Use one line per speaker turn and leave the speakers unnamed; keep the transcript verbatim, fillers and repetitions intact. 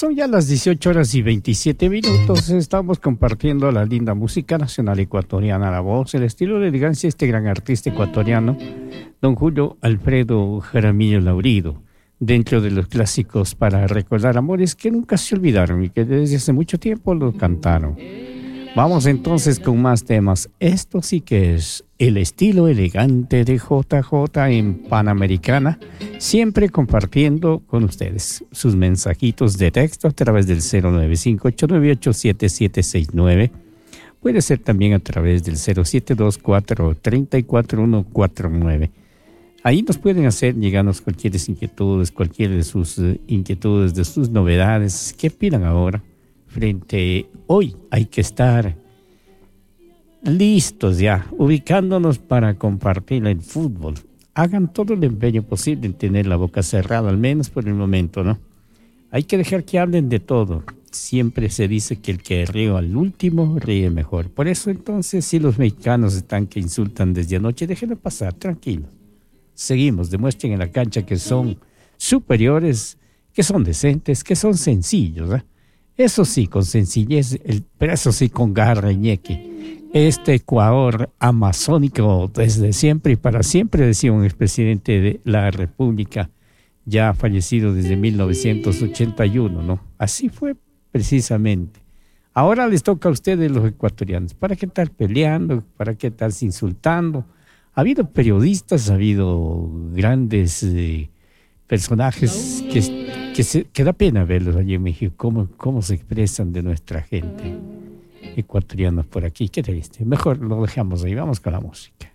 Son ya las dieciocho horas y veintisiete minutos. Estamos compartiendo la linda música nacional ecuatoriana, la voz, el estilo de elegancia de este gran artista ecuatoriano, don Julio Alfredo Jaramillo Laurido, dentro de los clásicos para recordar amores que nunca se olvidaron y que desde hace mucho tiempo lo cantaron. Vamos entonces con más temas. Esto sí que es el estilo elegante de J J en Panamericana, siempre compartiendo con ustedes sus mensajitos de texto a través del cero nueve cinco ocho nueve ocho siete siete seis nueve. Puede ser también a través del cero siete dos cuatro tres cuatro uno cuatro nueve. Ahí nos pueden hacer llegarnos cualquier inquietudes, cualquiera de sus uh, inquietudes, de sus novedades. ¿Qué opinan ahora? Frente hoy hay que estar listos ya, ubicándonos para compartir el fútbol. Hagan todo el empeño posible en tener la boca cerrada, al menos por el momento, ¿no? Hay que dejar que hablen de todo. Siempre se dice que el que ríe al último ríe mejor. Por eso entonces, si los mexicanos están que insultan desde anoche, déjenlo pasar, tranquilos. Seguimos, demuestren en la cancha que son superiores, que son decentes, que son sencillos, ¿eh? Eso sí, con sencillez, el, pero eso sí, con garra y ñeque. Este Ecuador amazónico desde siempre y para siempre, decía un expresidente de la República, ya fallecido desde mil novecientos ochenta y uno, ¿no? Así fue precisamente. Ahora les toca a ustedes los ecuatorianos. ¿Para qué estar peleando? ¿Para qué estar insultando? Ha habido periodistas, ha habido grandes eh, personajes que... Que, se, que da pena verlos allí en México, cómo, cómo se expresan de nuestra gente ecuatoriana por aquí. Qué triste. Mejor lo dejamos ahí, vamos con la música.